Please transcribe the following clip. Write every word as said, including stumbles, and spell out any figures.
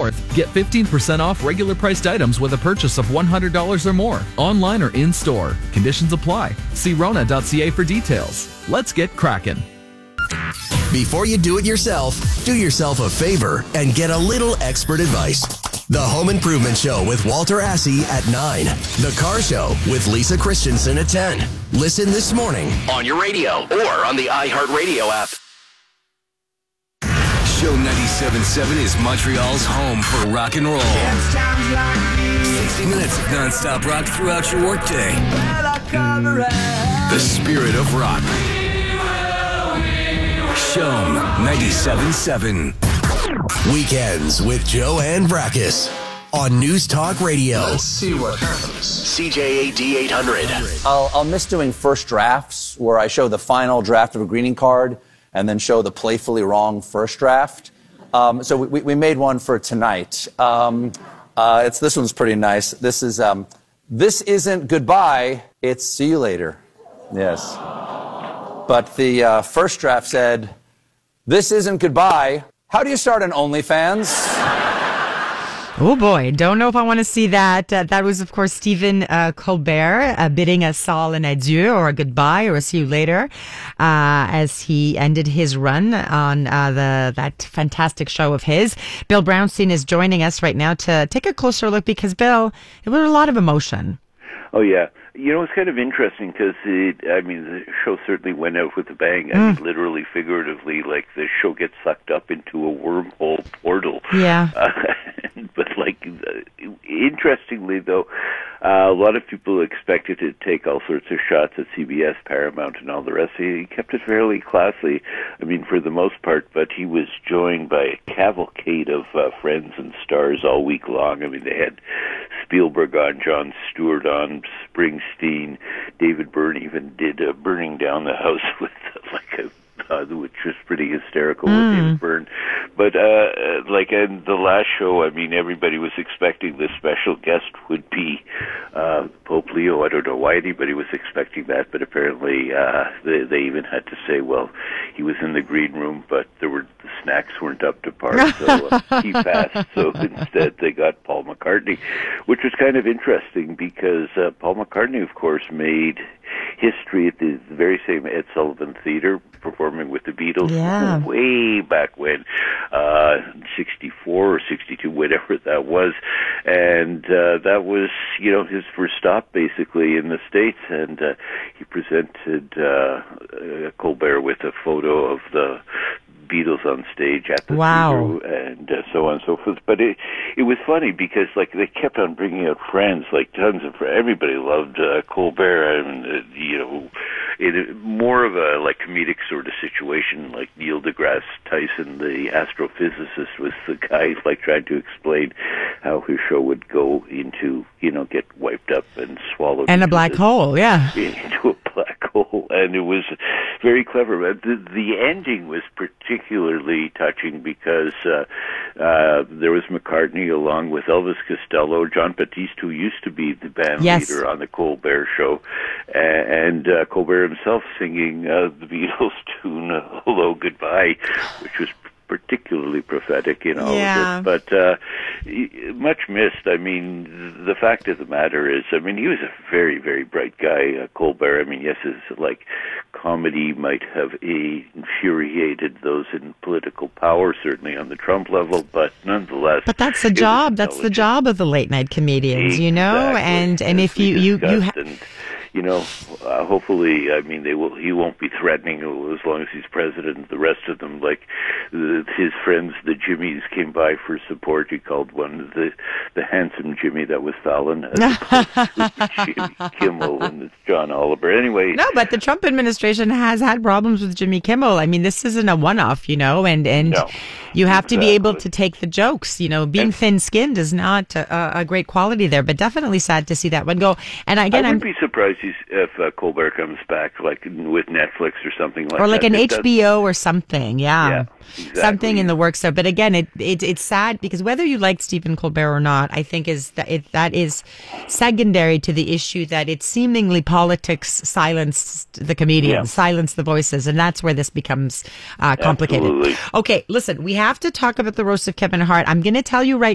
fourth, get fifteen percent off regular priced items with a purchase of one hundred dollars or more, online or in-store. Conditions apply. See rona dot c a for details. Let's get cracking. Before you do it yourself, do yourself a favor and get a little expert advice. The Home Improvement Show with Walter Assey at nine. The Car Show with Lisa Christensen at ten. Listen this morning on your radio or on the iHeartRadio app. Show ninety-seven point seven is Montreal's home for rock and roll. sixty minutes of nonstop rock throughout your workday. The spirit of rock. Show ninety-seven point seven. Weekends with Joanne Brakis on News Talk Radio. Let's see what happens. C J A D eight hundred. I'll, I'll miss doing first drafts where I show the final draft of a greeting card and then show the playfully wrong first draft. Um, so we, we made one for tonight. Um, uh, it's this one's pretty nice. This is um, this isn't goodbye. It's see you later. Yes. But the uh, first draft said, this isn't goodbye. How do you start an OnlyFans? Oh, boy. Don't know if I want to see that. Uh, that was, of course, Stephen uh, Colbert uh, bidding us all an adieu or a goodbye or a see you later uh, as he ended his run on uh, the that fantastic show of his. Bill Brownstein is joining us right now to take a closer look because, Bill, it was a lot of emotion. Oh, yeah. You know, it's kind of interesting because, I mean, the show certainly went out with a bang. I mean, literally, figuratively, like, the show gets sucked up into a wormhole portal. Yeah. Uh, but, like, uh, interestingly, though, uh, a lot of people expected to take all sorts of shots at C B S, Paramount, and all the rest. He kept it fairly classy, I mean, for the most part, but he was joined by a cavalcade of uh, friends and stars all week long. I mean, they had Spielberg on, Jon Stewart on, Springsteen, David Byrne even did uh, Burning Down the House with uh, like a uh, which was pretty hysterical mm. with David Byrne. But uh, like in the last show, I mean, everybody was expecting the special guest would be uh, Pope Leo. I don't know why anybody was expecting that, but apparently uh, they, they even had to say, well, he was in the green room, but there were the snacks weren't up to par, so uh, he passed. So instead, they got Paul McCartney, which was kind of interesting because uh, Paul McCartney, of course, made history at the very same Ed Sullivan Theater, performing with the Beatles yeah. way back when, uh, sixty-four or sixty-two, whatever that was. And uh, that was, you know, his first stop, basically, in the States. And uh, he presented uh, uh, Colbert with a photo of the Beatles on stage at the wow. theater and uh, so on and so forth. But it it was funny because like they kept on bringing out friends, like tons of everybody loved uh, Colbert, and uh, you know, it more of a like comedic sort of situation. Like Neil deGrasse Tyson, the astrophysicist, was the guy like trying to explain how his show would go into, you know, get wiped up and swallowed and a black the, hole, yeah, into a black hole, and it was very clever. But the, the ending was particularly touching because uh, uh, there was McCartney along with Elvis Costello, John Batiste, who used to be the band yes. leader on the Colbert Show, and uh, Colbert himself singing uh, the Beatles tune uh, "Hello Goodbye," which was particularly prophetic in all yeah. of it, but uh, much missed. I mean, the fact of the matter is, I mean, he was a very, very bright guy, uh, Colbert. I mean, yes, his like comedy might have infuriated those in political power, certainly on the Trump level, but nonetheless. But that's the job. That's the job of the late night comedians, exactly. you know. And and if you you you. Ha- and, you know, uh, hopefully, I mean, they will. He won't be threatening as long as he's president. The rest of them, like the, his friends, the Jimmys, came by for support. He called one the the handsome Jimmy. That was Fallon. As Jimmy Kimmel and John Oliver. Anyway, no, but the Trump administration has had problems with Jimmy Kimmel. I mean, this isn't a one-off, you know, and and no, you have exactly. to be able to take the jokes. You know, being and, thin-skinned is not a, a great quality there, but definitely sad to see that one go. And again, I wouldn't I'm, be surprised if uh, Colbert comes back, like with Netflix or something like that. Or like that. an It H B O does, or something, yeah. yeah exactly. Something in the works there. But again, it, it it's sad because whether you like Stephen Colbert or not, I think is that it, that is secondary to the issue that it seemingly politics silenced the comedians, yeah. silenced the voices, and that's where this becomes uh, complicated. Absolutely. Okay, listen, we have to talk about the roast of Kevin Hart. I'm going to tell you right